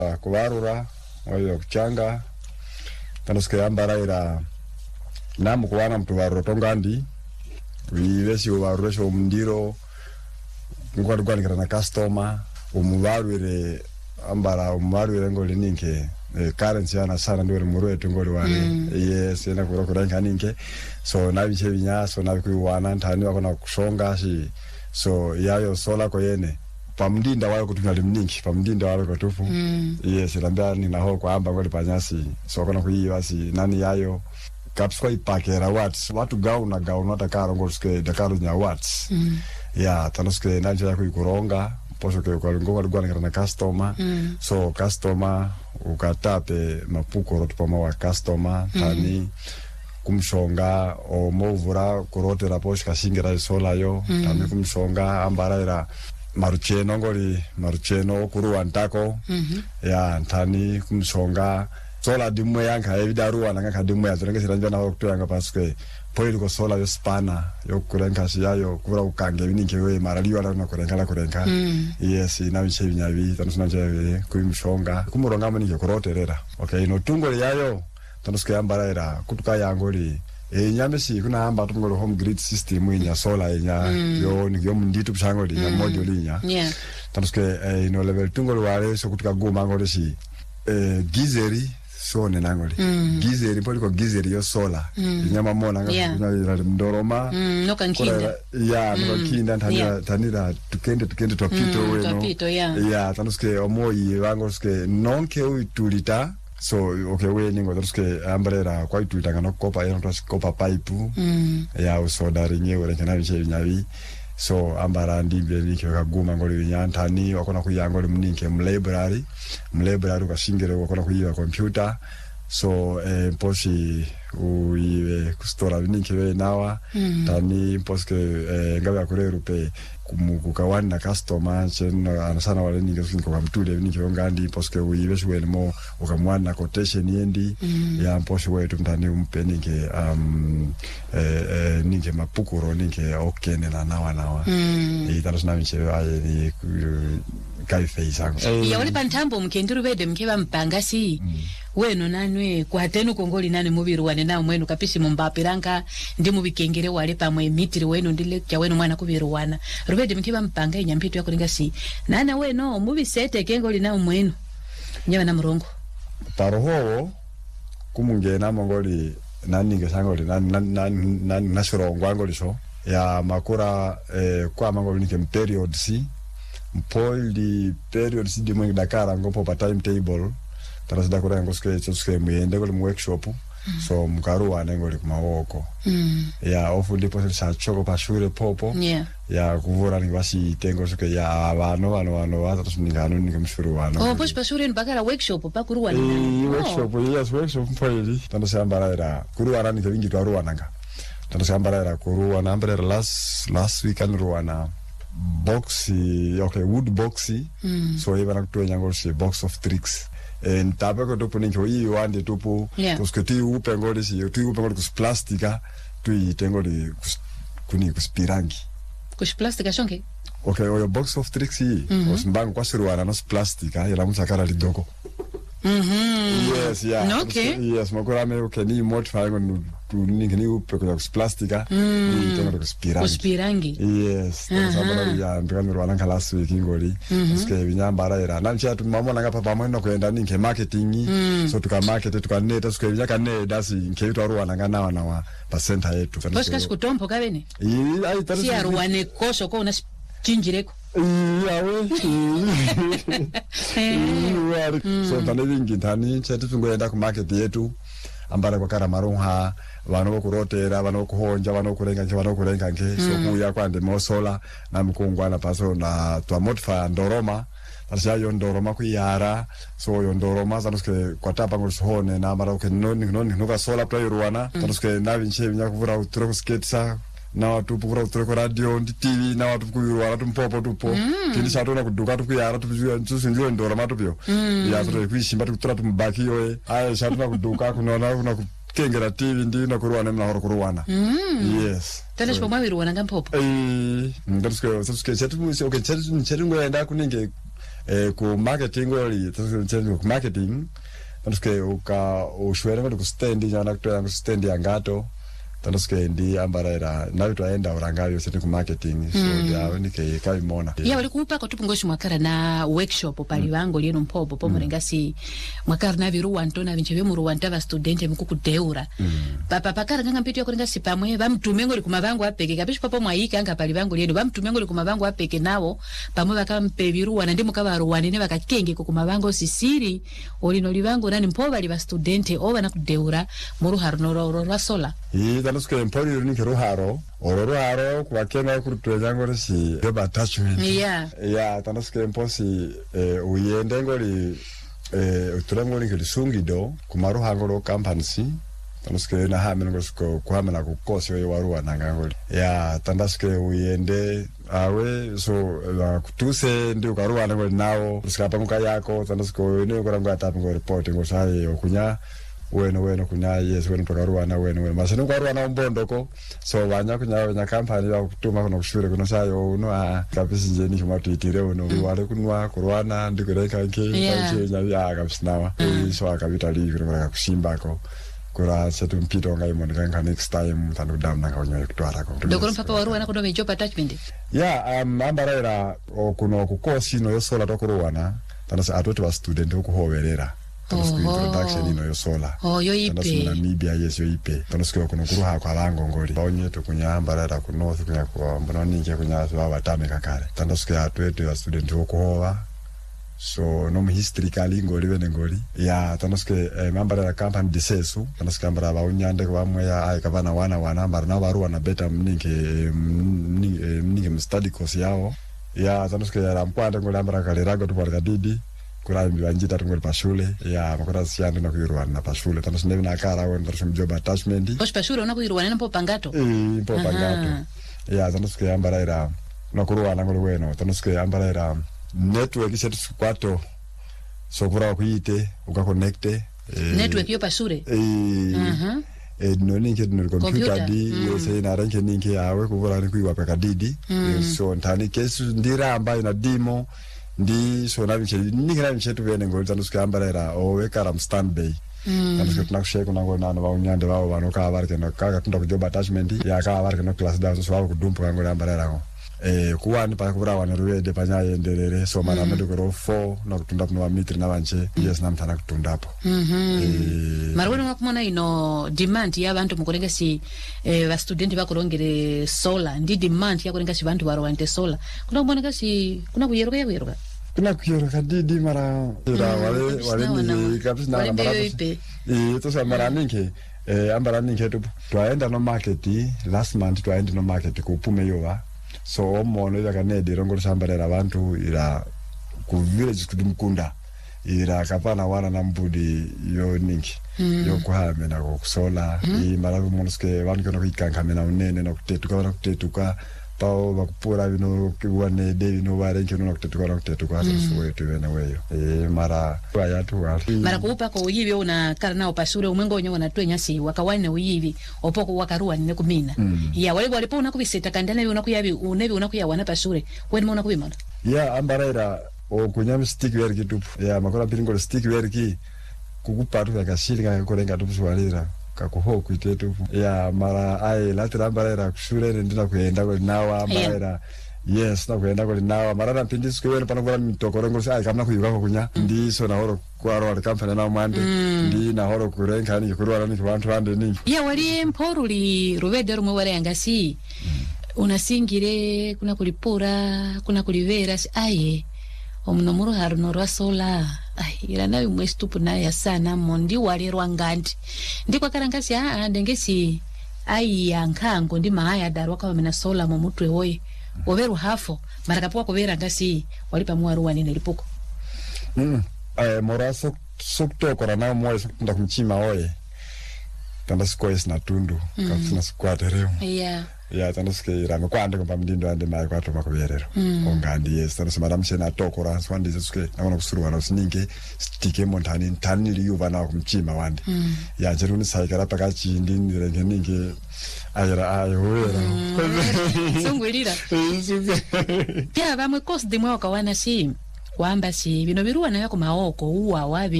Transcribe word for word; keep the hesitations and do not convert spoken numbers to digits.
kuwarura oyo kuchanga tanoske ambara ira namu kuwana mtu waruro tongandi wivesi uwaruresho umndiro ngwadu gwani kana customer umuwarure ambara umuwarure ngoli ninke e, currency yana sana ndio muruwe tungoli wale mm. yes ena kuro kurenga ninke so nabiche binya so nabikuwana ntani wakona kushonga shi so yayo sola ko yene pamdinda wayo kutumya limninki pamdinda wayo kutufu mm. yes lambia ni naho kwa amba ngoli panyasi so kona kuyiwa si nani yayo kapswa ipakera watts watu gauna gauna takaro ngolske dakaro nya watts mm. ya tanoske nanje ya kuikuronga posho ke kwa ngoma lugwana kana customer mm. so customer ukatape mapuko rotu pama wa customer mm. tani kumshonga o movura kurote la posho kashingira sola yo mm. tani kumshonga ambara ira marucheno ngoli marucheno kuruwa ntako mm-hmm. ya tani kumshonga sola dimwe yanka evidaruwa nanga kadimwe azonge siranjwa na okutoya nga paske poili ko sola yo spana yo kurenka siyayo kura ukange bininke we maraliwa na kurenka la kurenka mm. yes na biche binyabi tanusuna je kuimshonga kumuronga manike kuroterera okay no tungole yayo tanuske ambara era kutuka yangoli e nyamesi kuna amba tungole home grid system inya sola inya mm. yo ni yo munditu pshangoli mm. ya module inya yeah tanuske e no level tungole wale so kutuka goma ngole si e gizeri so nenangoli mm. gizeri poli ko gizeri yo sola mm. inyama mona nga yeah. kunya ndoroma mm, no kankinda ya no kankinda tani yeah. tanira tukende tukende topito mm, we no topito yeah ya tanuske omoyi wangoske nonke uitulita so okay we ningo tanuske ambrera kwa itulita ngano kopa yo tanuske kopa pipe mm. ya usoda rinyewe rekana biche binyabi so ambara ndimbe nike kaguma ngoli nyantani wakona kuyangoli mninke mu library mu library ukashingire wakona kuyiwa computer so eh poshi uiwe kustora nike we nawa mm. tani poske eh, ngabe akurerupe kumukukawani na customer cheno anasana wale nike sinko kamtule nike ngandi poske uiwe shwele mo ukamwana quotation yendi mm. ya poshi wetu mtani umpe nike um eh, eh nike mapukuro nike okene na nawa nawa mm. itarasna michewe aye ni kai face eh ya wale pantambo mkenduru bede mkeba mpangasi mm. weno nanwe kwa tenu kongoli nane mubiru wane na mwenu kapisi mumbapiranga ndi mubikengere wale pamwe mitiri wenu ndile kya wenu mwana kubiru wana rubede mkiba mpanga inyampitu ya kuringa si nana weno mubisete kengoli na mwenu nyewa na murongo paroho kumungena mongoli nani ngesangoli nani nani nani nashurongwa ngoli so ya makura eh, kwa mangoli nike period si mpoli period si di mwengi Dakar ngopo pa timetable tarasida kura ngoske tsuske mwende goli mu workshop mm. so mkaruwa nengoli kumawoko mm. ya ofu ndipo sa choko pa shure popo yeah ya kuvura ni basi tengo suke ya abano bano bano wata tusiningano ni kumshuru wano oh posh pa shure mpaka workshop pa kuruwa ni e, workshop oh. yes workshop mpoli tando sambara era kuruwa nani kebingi twaruwa nanga tando sambara era kuruwa na ambere last last week anruwa na boxy okay wood boxy mm. so even akuto nyangol si box of tricks en tabe ko topo ninko yi wande topo yeah. to sketi upe ngoli si tu upe ngoli kus plastika tu itengoli kuni kus pirangi kus plastika shonke okay oyo box of tricks yi mm-hmm. osmbango kwa siruana nos plastika yala musakara lidoko mhm yes yeah no, okay yes makora me okay ni modify ngo tu ningi ni upe ko kus plastika ni itengoli kus pirangi kus pirangi yes sabana ya ndikani rwana kala swiki ngoli ske binyambara era nanchi atu mamona ngapa pamweno kwenda ninge marketing mm. so tuka market tuka neta ske binyaka ne dasi nkeitwa rwana ngana wana wa percent yetu basi kasi kutompo kabene i ai tarisi si arwane koso ko una chinjireko yawe so tane vingi tani chetu tungoenda ku market yetu ambara kwa kara marunha vano kurotera vano kuhonja vano kurenga ke vano kurenga ke mm. so kuya kwande mosola na mkungwana paso na twa modify ndoroma tasha yo ndoroma kuyara so yo ndoroma sanoske kwatapa ngosihone na mara ke noni noni noka sola play ruwana mm. sanoske na vinche vinya kuvura utro sketsa na watu kuvura utro ko radio ndi T V na watu kuyurwana tumpopo tupo mm. kindi satona kuduka tukuyara tupijua nsusinjwe ndoroma tupyo mm. ya tro kwishimba tukutra tumbaki yoe aya satona kuduka kunona kuna kengera T V ndi na kuruwana na horo kuruwana mm. yes tele shpo mawiru wana ngampopo eh ndaske ndaske chetu okay chetu chetu ngoenda kuninge eh ku marketing oli tsono ku marketing tanske uka ushwere ngo ku stand yana kutoya ku stand ya ngato tanske ndi ambarera nayo twaenda urangayo sete ku marketing so ya nike kaimona ya wali kupa ko tupungoshi mwakara na workshop pali wango lieno mpopo po murengasi mwakara na biru wantona vinchebe mu ruwanta ba student mkuku deura papa pakara nganga mpito yakorenga sipamwe bamtumengo li kumabango apeke kapisha papa mwayika anga pali bango lieno bamtumengo li kumabango apeke nawo pamwe bakampe biru wana ndi mukaba ruwane ne bakakenge ko kumabango sisiri olino libango nani mpoba li ba student oba na kudeura mu ruharo no rasola i tanske empori ni ruharo ororo haro kwa kena kurutwenyango risi job attachment yeah yeah tanske emposi eh, uyende ngoli eh uturango ni kilisungido kumaru hangoro companies tanske na hamena ngosko kuhamena kukosi we waruwa nangangoli yeah tandaske uyende awe so uh, kutuse ndi ukaruwa nangoli nawo usikapa muka yako tandaske ni ukarango atapi ngo report ngo sai okunya weno weno kunya yes weno tokaruwa na weno weno masino karuwa na mbondoko so wanya kunya wanya kampani ya kutuma kuno kushure kuno sayo uno a kapisi njeni kuma tuitire uno mm. wale kunwa kurwana ndikureka nke yeah. kache nya kapsinawa mm. so akabita li kuno kusimbako kura setu mpito ngai monika next time tanu dam na kaonyo kutwara ko dokoro papa waruwa na kuno job attachment yeah um ambarera okuno kukosi no yosola tokuruwana tanase atoti wa student okuhoberera tanasku introduction ino yosola oh yo ipe tanasku Namibia yes yo ipe tanasku kuno kuruha kwa lango ngoli baonye to kunyamba rara ku north kunya kwa mbona ninge kunya so abatame kakare tanasku atwete wa student okuhoba so no history kali ngoli bene ngoli ya tanasku eh, mambara la company disesu tanasku ambara baonyande kwa mwe ya ai kabana wana wana mara na baruwa na beta mninge mninge mninge study course yao ya tanasku ya rampande ngoli ambara kale rago to barka didi kura mbiwanjita tungoli pashule ya makora siande na kuiruwana na pashule tanasku nevi na kara wena tanasku job attachment posh pashule una kuiruwana na mpo pangato eh mpo pangato ya tanasku ya ambara ira na kuruwana ngoli weno tanasku ya ambara ira network setu kwato so kura kuite uka connect eh, network yo pasure eh mhm eh no ninke no computer di yese na ranke ninke yawe kuvura ni kuiwa peka didi so ntani kesu ndira ambayo na dimo ndi so na biche ninke na biche tu bene ngoli tanusku ambarera o wekara standby tanusku tunakusheka kunango nana baunyande babo banoka barke no kaka tunda ku job attachment ya ka barke no class down so babo kudumpa ngoli ambarera ngo eh kuwani pa kubura wana ruwede panya yenderere so mara mm. medukoro four na kutunda kuno mitri na banche yes na mtana kutundapo mhm eh marweno ngakumona ino demand ya bantu mukorenga si eh ba student bakorongere solar ndi demand ya korenga si bantu barwante solar kuna kumoneka si kuna kuyeroka ya kuyeroka kuna kuyeroka didi mara ira mm. wale wale ni kapisi na mara eh to sa mara ninke eh ambara ninke tu twaenda no market last month twaenda no market kupume yowa so omono yakanede rongolo sambarera abantu ira ku village kudumkunda ira kapana wana na mbudi yo ninki mm. yo kuhame na kusola mm. i marabu monoske vantu kono kuikankamena unene na kutetuka na kutetuka pao bakupura bino kiwane de bino barenke no kutetuka na kutetuka mm. so wetu bena weyo e mara kwa yatu wa mara kuupa ko uyibi una karana opasure umwengo onyo na twenya si wakawane uyibi opoko wakaruwa ne kumina mm. ya wale wale po unakubiseta kandana yo unakuyabi unebi unakuyawana pasure weni mona kubimana ya ambarera o kunyam stick werki tupu ya makora piringo stick werki kukupatu ya kashiri ka korenga tupu swalira kakuho kuitetu ya mara ai latira mbarera kushure ndina kuenda kwa nawa mbarera yes na kuenda kwa nawa mara na pindi siku wena pana kwa mitokorengo sai kamna kuyuka kunya ndi so na horo kwa ro company na mande ndi na horo kurenga ni kurwa ni kwa bantu ande ni ya wali mporuli rubede rumwe wale angasi unasingire kuna kulipura kuna kulivera aye omunomuru haruno rasola ai ira nayo mwestupu nayo sana mondi walirwa ngandi ndiko karangasi a ndengesi ai yankango ndi mahaya darwa kwa mena sola mu mutwe hoye oberu hafo marakapoa kubera ngasi walipa mwaru wanene lipuko mm eh moraso sokto korana moyo sokunda kumchima hoye tanda sikoes na tundu mm. kafuna sikwatereo yeah ya tanduske irame kwande kwa mdindo ande mai kwa to makuberero mm. ongandi yes tanduske madam chena tokora swandi zesuke naona kusuruwa na sininge stike montani tani liyuva na kumchima wande mm. ya jeruni saikara pakachi ndini renge ninge ayira ayoera songwelira ya bamwe course de mwa kawana si kwamba si bino biruwa nayo kumaoko uwa wabi